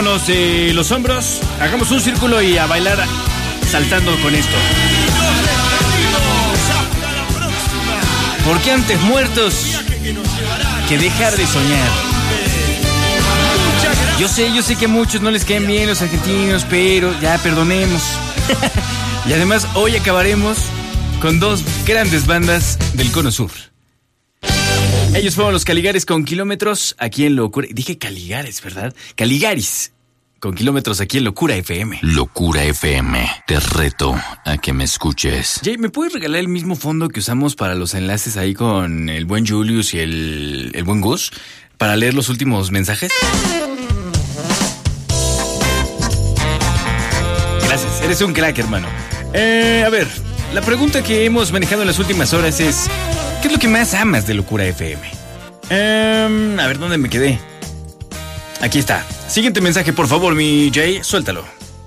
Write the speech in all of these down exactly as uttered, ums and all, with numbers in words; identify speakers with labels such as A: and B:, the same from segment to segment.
A: agarrémonos de los hombros, hagamos un círculo y a bailar saltando con esto. Porque antes muertos que dejar de soñar. Yo sé, yo sé que a muchos no les caen bien los argentinos, pero ya perdonemos. Y además hoy acabaremos con dos grandes bandas del Cono Sur. Ellos fueron los Caligaris con Kilómetros aquí en Locura. Dije Caligaris, ¿verdad? Caligaris con Kilómetros aquí en Locura F M.
B: Locura F M. Te reto a que me escuches.
A: Jay, ¿me puedes regalar el mismo fondo que usamos para los enlaces ahí con el buen Julius y el, el buen Gus? Para leer los últimos mensajes. Gracias, eres un crack, hermano. Eh, a ver, la pregunta que hemos manejado en las últimas horas es... ¿qué es lo que más amas de Locura F M? Um, a ver, ¿dónde me quedé? Aquí está. Siguiente mensaje, por favor, mi Jay, suéltalo.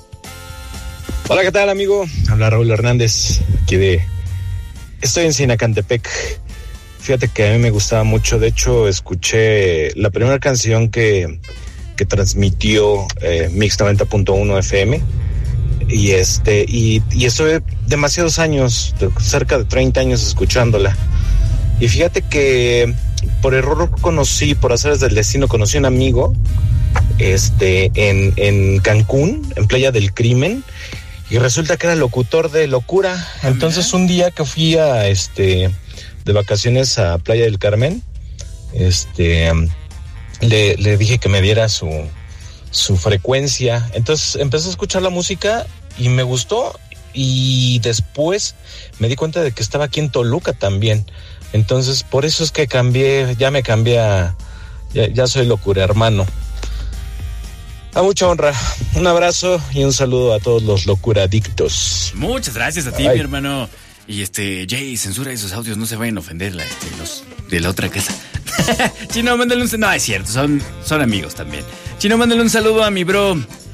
C: Hola, ¿qué tal, amigo? Habla Raúl Hernández, aquí de... estoy en Sinacantepec. Fíjate que a mí me gustaba mucho. De hecho, escuché la primera canción que, que transmitió eh, Mix noventa punto uno F M. Y este y, y estuve demasiados años, cerca de treinta años escuchándola. Y fíjate que por error conocí, por azares del destino, conocí a un amigo este, en, en Cancún, en Playa del Crimen, y resulta que era locutor de Locura. Entonces un día que fui a este de vacaciones a Playa del Carmen, este le, le dije que me diera su, su frecuencia. Entonces empecé a escuchar la música y me gustó, y después me di cuenta de que estaba aquí en Toluca también. Entonces, por eso es que cambié, ya me cambié a... Ya, ya soy Locura, hermano. A mucha honra. Un abrazo y un saludo a todos los locuradictos.
A: Muchas gracias a ti,
C: Ay.
A: mi hermano. Y este, Jay, censura esos audios, no se vayan a ofender la, este, los de la otra casa. Chino, mándale un... No, es cierto, son, son amigos también. Chino, mándale un saludo a mi bro...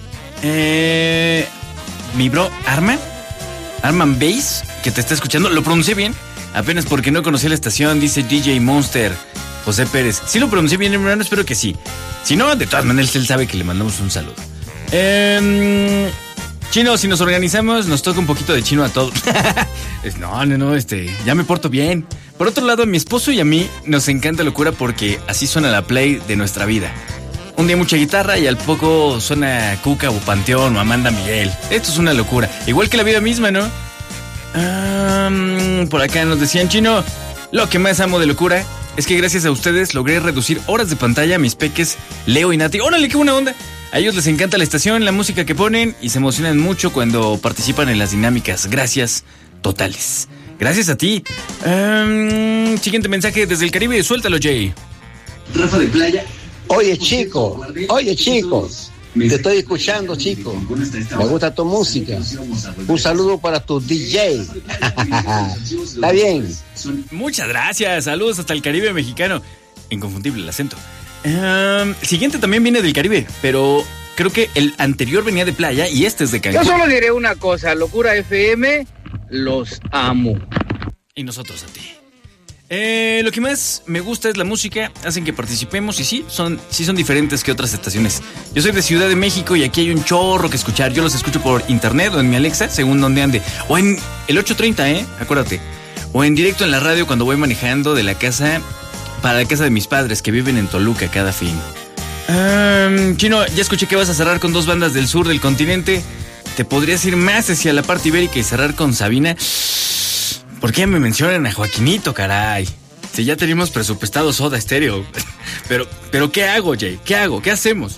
A: Eh... Mi bro, Arman, Arman Bass, que te está escuchando. ¿Lo pronuncié bien? Apenas porque no conocí la estación, dice D J Monster, José Pérez. ¿Sí lo pronuncié bien, hermano? Espero que sí. Si no, de todas maneras, él sabe que le mandamos un saludo. Eh, Chino, si nos organizamos, nos toca un poquito de chino a todos. No, no, no, este, ya me porto bien. Por otro lado, a mi esposo y a mí nos encanta Locura porque así suena la play de nuestra vida. Un día mucha guitarra y al poco suena Cuca o Panteón o Amanda Miguel. Esto es una locura. Igual que la vida misma, ¿no? Um, por acá nos decían, Chino, lo que más amo de Locura es que gracias a ustedes logré reducir horas de pantalla a mis peques Leo y Nati. ¡Órale, qué buena onda! A ellos les encanta la estación, la música que ponen y se emocionan mucho cuando participan en las dinámicas. Gracias totales. Gracias a ti. Um, siguiente mensaje desde el Caribe. Suéltalo, Jay.
D: Rafa de Playa.
E: Oye, chico, oye, chicos, te estoy escuchando, chico. Me gusta tu música. Un saludo para tu D J. Está bien.
A: Muchas gracias. Saludos hasta el Caribe mexicano. Inconfundible el acento. Um, el siguiente también viene del Caribe, pero creo que el anterior venía de Playa y este es de Cancún.
F: Yo solo diré una cosa, Locura F M, los amo.
A: Y nosotros a ti. Eh, lo que más me gusta es la música, hacen que participemos y sí, son, sí son diferentes que otras estaciones. Yo soy de Ciudad de México y aquí hay un chorro que escuchar. Yo los escucho por internet o en mi Alexa, según donde ande. O en el ocho treinta, ¿eh? Acuérdate. O en directo en la radio cuando voy manejando de la casa para la casa de mis padres que viven en Toluca cada fin. Um, Chino, ya escuché que vas a cerrar con dos bandas del sur del continente. ¿Te podrías ir más hacia la parte ibérica y cerrar con Sabina? ¿Por qué me mencionan a Joaquinito, caray? Si ya tenemos presupuestado Soda Stereo. Pero, pero ¿qué hago, Jay? ¿Qué hago? ¿Qué hacemos?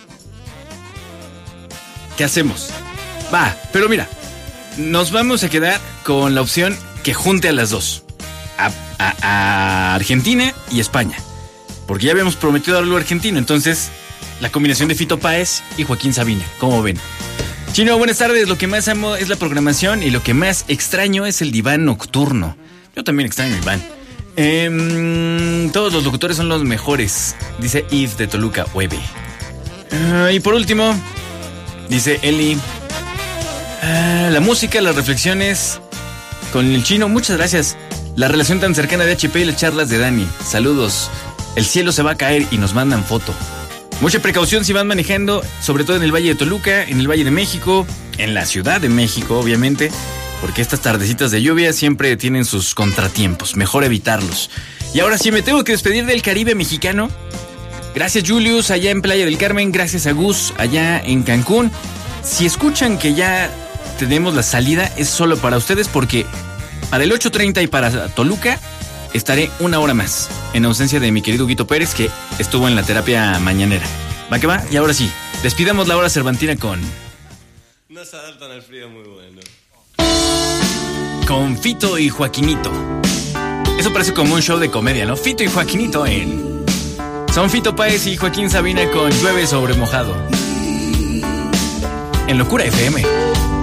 A: ¿Qué hacemos? Va, pero mira, nos vamos a quedar con la opción que junte a las dos. A, a, a Argentina y España. Porque ya habíamos prometido algo argentino, entonces la combinación de Fito Páez y Joaquín Sabina. ¿Cómo ven? Chino, buenas tardes. Lo que más amo es la programación y lo que más extraño es el diván nocturno. Yo también extraño el diván. Eh, todos los locutores son los mejores, dice Yves de Toluca, Webe. Uh, y por último, dice Eli, uh, la música, las reflexiones con el Chino. Muchas gracias. La relación tan cercana de H P y las charlas de Dani. Saludos. El cielo se va a caer y nos mandan foto. Mucha precaución si van manejando, sobre todo en el Valle de Toluca, en el Valle de México, en la Ciudad de México, obviamente, porque estas tardecitas de lluvia siempre tienen sus contratiempos, mejor evitarlos. Y ahora sí me tengo que despedir del Caribe mexicano. Gracias Julius, allá en Playa del Carmen, gracias a Gus, allá en Cancún. Si escuchan que ya tenemos la salida, es solo para ustedes porque para el ocho treinta y para Toluca estaré una hora más, en ausencia de mi querido Huguito Pérez, que estuvo en la terapia mañanera. ¿Va que va? Y ahora sí, despidamos la hora cervantina con...
G: No se adaptan al frío, muy bueno.
A: Con Fito y Joaquinito. Eso parece como un show de comedia, ¿no? Fito y Joaquinito en... Son Fito Páez y Joaquín Sabina con Llueve sobre mojado. En Locura F M.